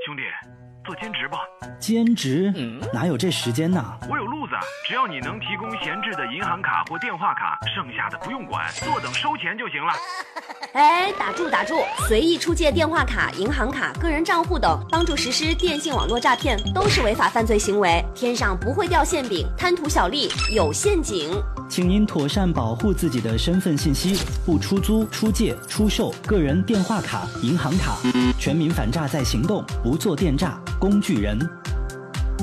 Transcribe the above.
兄弟，做兼职吧。 兼职？哪有这时间呢？ 我有路子，只要你能提供闲置的银行卡或电话卡，剩下的不用管，坐等收钱就行了。 哎，打住！随意出借电话卡、银行卡、个人账户等，帮助实施电信网络诈骗，都是违法犯罪行为。天上不会掉馅饼，贪图小利有陷阱。 请您妥善保护自己的身份信息，不出租、出借、出售个人电话卡、银行卡。全民反诈在行动，不做电诈工具人。